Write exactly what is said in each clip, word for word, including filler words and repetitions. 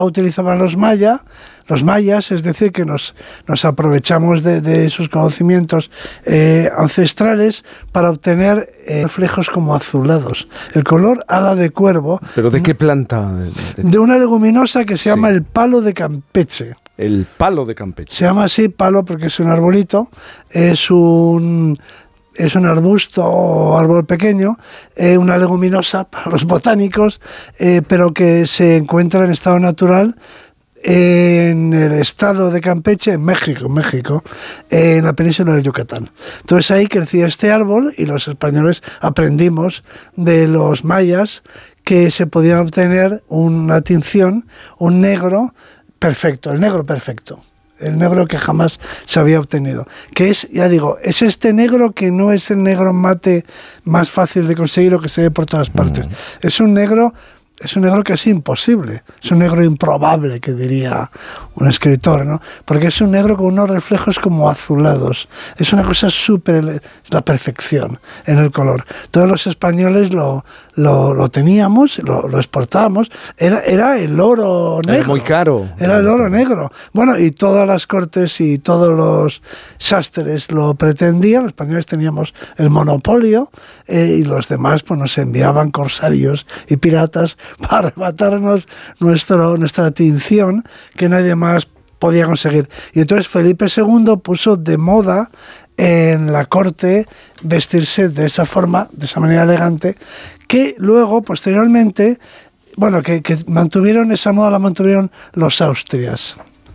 utilizaban los mayas, los mayas, es decir, que nos, nos aprovechamos de, de sus conocimientos eh, ancestrales para obtener eh, reflejos como azulados. El color ala de cuervo. ¿Pero de qué planta? De, de... de una leguminosa que se sí. llama el palo de Campeche. El palo de Campeche. Se llama así palo porque es un arbolito, es un... es un arbusto o árbol pequeño, eh, una leguminosa para los botánicos, eh, pero que se encuentra en estado natural en el estado de Campeche, en México, en México, eh, en la península del Yucatán. Entonces ahí crecía este árbol y los españoles aprendimos de los mayas que se podían obtener una tinción, un negro perfecto, el negro perfecto. El negro que jamás se había obtenido. Que es, ya digo, es este negro que no es el negro mate más fácil de conseguir o que se ve por todas partes. Mm. Es un negro, es un negro que es imposible. Es un negro improbable, que diría un escritor, ¿no? Porque es un negro con unos reflejos como azulados. Es una cosa súper, la perfección en el color. Todos los españoles lo, lo, lo teníamos, lo, lo exportábamos. Era, era el oro negro. Era muy caro. Era el oro negro. Bueno, y todas las cortes y todos los sastres lo pretendían. Los españoles teníamos el monopolio eh, y los demás pues nos enviaban corsarios y piratas para arrebatarnos nuestro, nuestra tinción que nadie más podía conseguir. Y entonces Felipe segundo puso de moda en la corte vestirse de esa forma, de esa manera elegante, que luego, posteriormente, bueno, que, que mantuvieron esa moda, la mantuvieron los Austrias.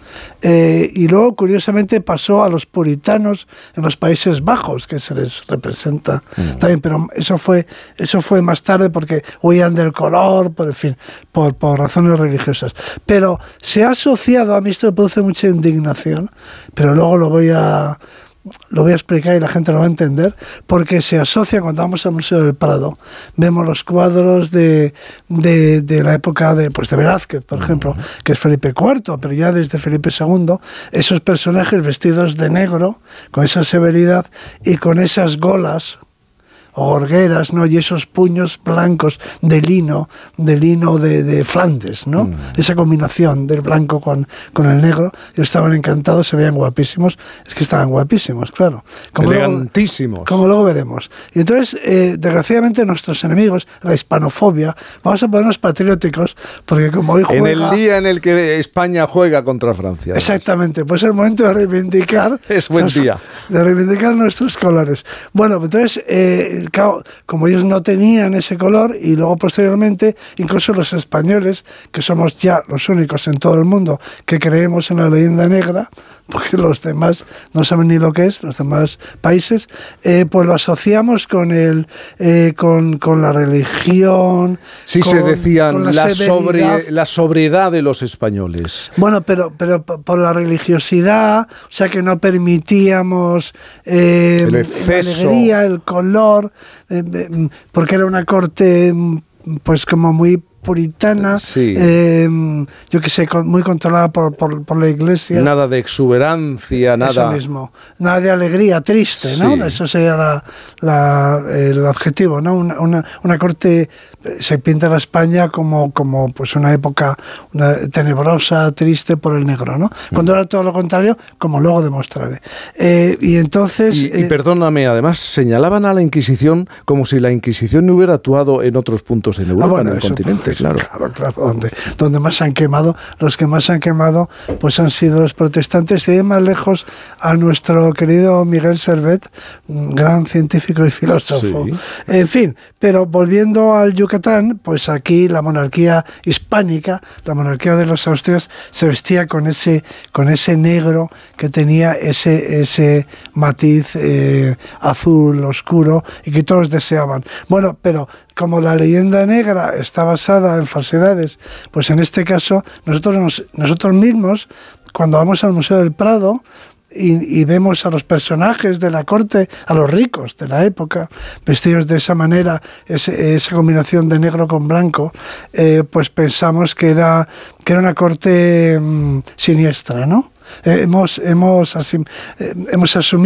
Eh, y luego, curiosamente, pasó a los puritanos en los Países Bajos, que se les representa mm. también, pero eso fue eso fue más tarde porque huían del color, por en fin, por, por razones religiosas. Pero se ha asociado, a mí esto me produce mucha indignación, pero luego lo voy a... lo voy a explicar y la gente lo va a entender, porque se asocia, cuando vamos al Museo del Prado, vemos los cuadros de, de, de la época de, pues de Velázquez, por ejemplo, que es Felipe cuarto, pero ya desde Felipe segundo, esos personajes vestidos de negro, con esa severidad y con esas golas o gorgueras, ¿no? Y esos puños blancos de lino, de lino de, de Flandes, ¿no? Mm. Esa combinación del blanco con, con el negro. Ellos estaban encantados, se veían guapísimos. Es que estaban guapísimos, claro. Como elegantísimos. Luego, como luego veremos. Y entonces, eh, desgraciadamente, nuestros enemigos, la hispanofobia, vamos a ponernos patrióticos, porque como hoy juega... En el día en el que España juega contra Francia. Exactamente, pues es el momento de reivindicar... Es buen los, día. De reivindicar nuestros colores. Bueno, entonces... Eh, Claro, como ellos no tenían ese color, y luego posteriormente incluso los españoles, que somos ya los únicos en todo el mundo que creemos en la leyenda negra, porque los demás no saben ni lo que es, los demás países, eh, pues lo asociamos con el eh, con, con la religión. Sí, con, se decían la, la, sobre, la sobriedad de los españoles. Bueno, pero, pero por la religiosidad, o sea que no permitíamos eh, el exceso, la alegría, el color, eh, eh, porque era una corte pues como muy puritana, sí. eh, yo que sé, muy controlada por, por, por la iglesia. Nada de exuberancia, nada... Eso mismo. Nada de alegría, triste, ¿no? Sí. Eso sería la, la, el adjetivo, ¿no? Una, una, una corte, se pinta la España como, como pues una época una, tenebrosa, triste por el negro, ¿no? Cuando mm. era todo lo contrario, como luego demostraré. Eh, y entonces... Y, eh, y perdóname, además, señalaban a la Inquisición como si la Inquisición no hubiera actuado en otros puntos en Europa, ah, bueno, en el eso, continente. Claro, claro, claro. Donde, donde más se han quemado, los que más se han quemado, pues han sido los protestantes. Y de más lejos a nuestro querido Miguel Servet, gran científico y filósofo. Sí. En fin, pero volviendo al Yucatán, pues aquí la monarquía hispánica, la monarquía de los Austrias, se vestía con ese, con ese negro que tenía ese, ese matiz eh, azul oscuro y que todos deseaban. Bueno, pero como la leyenda negra está basada en falsedades, pues en este caso nosotros, nos, nosotros mismos, cuando vamos al Museo del Prado y, y vemos a los personajes de la corte, a los ricos de la época, vestidos de esa manera, ese, esa combinación de negro con blanco, eh, pues pensamos que era, que era una corte mmm, siniestra, ¿no? Eh, hemos, hemos, asim, eh, hemos asumido